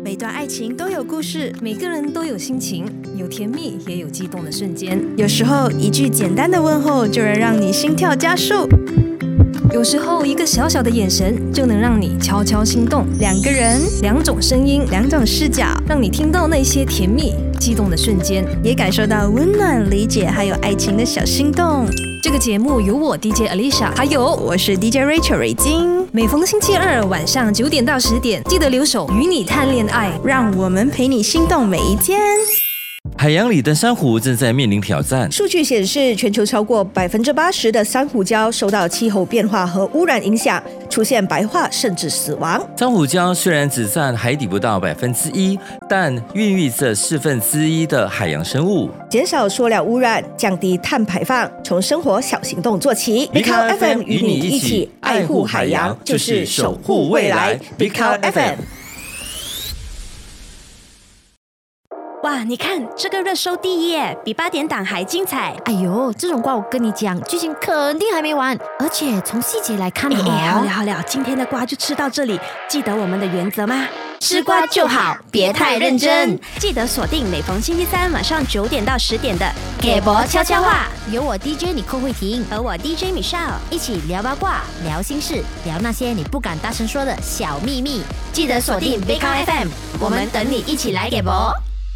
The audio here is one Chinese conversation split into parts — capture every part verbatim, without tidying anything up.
每段爱情都有故事， 每个人都有心情，有甜蜜也有激动的瞬间。 有时候一句简单的问候就能让你心跳加速， 有时候一个小小的眼神就能让你悄悄心动。 两个人， 两种声音， 两种视角， 让你听到那些甜蜜激动的瞬间， 也感受到温暖、理解还有爱情的小心动。 这个节目由我 D J Alicia， 还有我是 D J Rachel 瑞金。 每逢星期二晚上九点到十点，记得留守与你谈恋爱， 让我们陪你心动每一天。 海洋里的珊瑚正在面临挑战。 数据显示，全球超过百分之八十的珊瑚礁受到气候变化和污染影响，出现白化甚至死亡。 珊瑚礁虽然只占海底不到百分之一，但孕育着四分之一的海洋生物。 减少塑料污染，降低碳排放，从生活小行动做起。 Big Cow F M 与你一起爱护海洋，就是守护未来。Big Cow F M。 哇，你看这个热搜第一耶，比八点档还精彩。 哎呦，这种瓜我跟你讲，剧情肯定还没完，而且从细节来看的哦。 哎，好了好了，今天的瓜就吃到这里。记得我们的原则吗？ 吃瓜就好，别太认真。 记得锁定每逢星期三晚上九点到十点的《给博悄悄话》， 有我 D J 你寇慧婷和我 D J Michelle 一起聊八卦、聊心事、聊那些你不敢大声说的小秘密。 记得锁定 Big Cow F M， 我们等你一起来给博。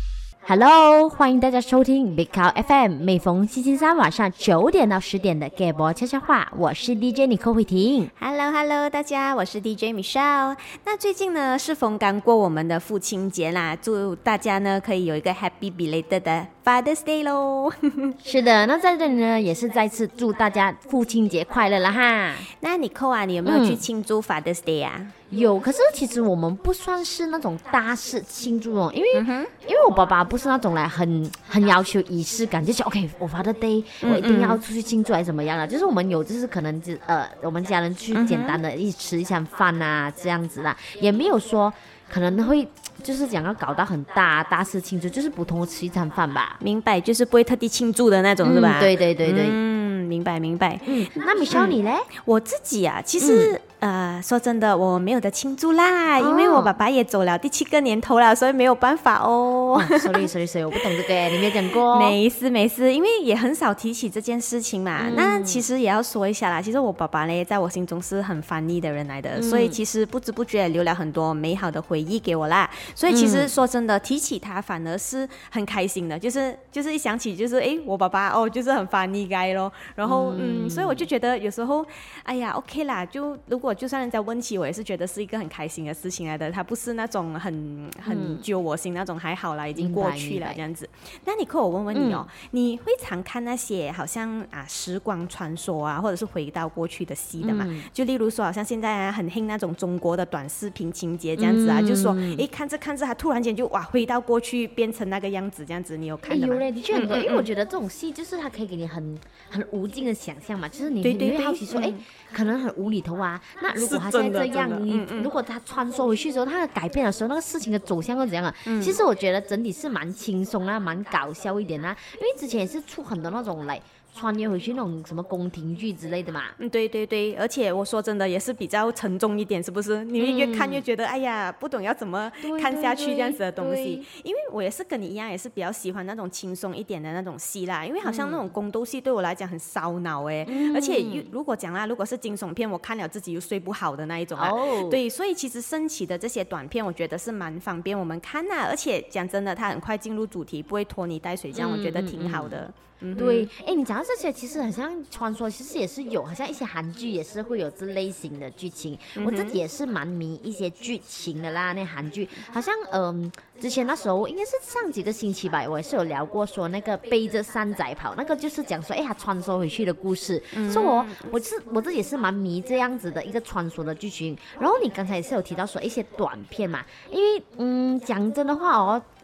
Hello， 欢迎大家收听 Big Cow F M， 每逢星期三晚上九点到十点的《给博悄悄话》，我是 D J 你寇慧婷。 Hello Hello， 大家，我是 D J Michelle。那最近呢，适逢刚过我们的父亲节啦，祝大家呢可以有一个 Happy Belated 的 Father's Day 咯。 是的，那在这里呢，也是再次祝大家父亲节快乐啦哈。 那你寇啊，你有没有去庆祝 Father's Day 啊？ 嗯有，可是其实我们不算是那种大事庆祝哦，因为、嗯、因为我爸爸不是那种来很很要求仪式感，就是 OK， 我 Father Day 我一定要出去庆祝还是怎么样的，就是我们有就是可能呃我们家人去简单的一起吃一餐饭啊这样子啦，也没有说可能会就是讲要搞到很大大事庆祝，就是普通吃一餐饭吧。 明白，就是不会特地庆祝的那种、嗯、是吧？ 对对对对， 嗯，明白明白。 嗯，那Michelle你嘞？ 我自己啊，其实、嗯、呃，说真的，我没有得庆祝啦、哦，因为我爸爸也走了第七个年头了，所以没有办法哦。 哦 sorry sorry sorry， 我不懂这个，你没有讲过。 没事没事，因为也很少提起这件事情嘛。嗯、那其实也要说一下啦，其实我爸爸呢，在我心中是很funny的人来的、嗯，所以其实不知不觉留了很多美好的回忆给我啦。所以其实说真的，提起他反而是很开心的，就是就是一想起就是哎，我爸爸哦，就是很funny guy咯。然后嗯，嗯，所以我就觉得有时候，哎呀 ，OK 啦，就如果就算人家问起，我也是觉得是一个很开心的事情来的，他不是那种很很揪我心那种，还好啦，已经过去了这样子。那你可我问问你哦、嗯，你会常看那些好像啊时光穿梭啊，或者是回到过去的戏的嘛？嗯、就例如说，好像现在、啊、很兴那种中国的短视频情节这样子啊，嗯、就是说，哎，看着看着，他突然间就哇回到过去，变成那个样子这样子，你有看的吗？ 有嘞，的确很多、嗯嗯，因为我觉得这种戏就是它可以给你很很无尽的想象嘛，就是你对对对你会好奇说，哎、嗯，可能很无厘头啊。那如果他现在这样，你、嗯嗯、如果他穿梭回去的时候，他改变的时候，那个事情的走向又怎样啊？嗯、其实我觉得整体是蛮轻松啊，蛮搞笑一点啊，因为之前也是出很多那种来。穿越回去那种什么宫廷剧之类的嘛， 嗯，对对对，而且我说真的也是比较沉重一点，是不是？你越看越觉得、嗯、哎呀，不懂要怎么看下去这样子的东西。因为我也是跟你一样，也是比较喜欢那种轻松一点的那种戏啦，因为好像那种宫斗戏对我来讲很烧脑哎、嗯，而且如果讲啦，如果是惊悚片，我看了自己又睡不好的那一种啊、哦，对，所以其实升起的这些短片，我觉得是蛮方便我们看啊，而且讲真的，它很快进入主题，不会拖泥带水，这样、嗯、我觉得挺好的。嗯嗯嗯、 对，哎，你讲到这些，其实很像传说，其实也是有，好像一些韩剧也是会有这类型的剧情。嗯、我自己也是蛮迷一些剧情的啦，那韩剧，好像嗯、呃，之前那时候应该是上几个星期吧，我也是有聊过说那个背着山仔跑，那个就是讲说，哎，他穿梭回去的故事。嗯、所以我我是我自己也是蛮迷这样子的一个穿梭的剧情。然后你刚才也是有提到说一些短片嘛，因为嗯，讲真的话哦。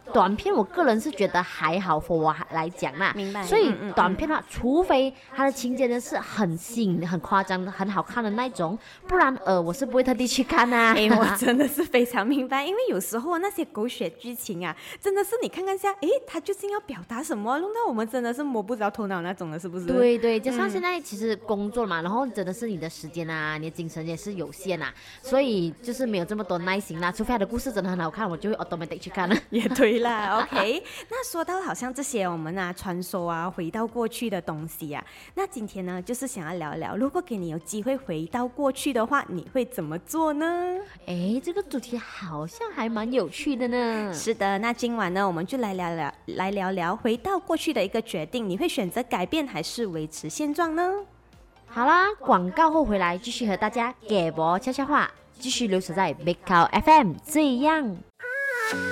短片我个人是觉得还好，for我来讲啦， 明白。 所以嗯嗯短片的话，除非它的情节呢是很吸引、很夸张、很好看的那种，不然呃我是不会特地去看啊。 哎，我真的是非常明白，因为有时候那些狗血剧情啊，真的是你看看下，哎，他究竟要表达什么，弄到我们真的是摸不着头脑那种的，是不是？ 对对，加上现在其实工作嘛，然后真的是你的时间啊，你的精神也是有限啊，所以就是没有这么多耐心啦。除非他的故事真的很好看，我就会 automatic 去看了。 也对啦，OK。那说到好像这些我们啊传说啊回到过去的东西啊，那今天呢就是想要聊聊，如果给你有机会回到过去的话，你会怎么做呢？ 哎，这个主题好像还蛮有趣的呢。 是的，那今晚呢我们就来聊聊来聊聊回到过去的一个决定，你会选择改变还是维持现状呢？ 好啦，广告后回来继续和大家给博悄悄话，继续留守在 Big Cow F M， 这样。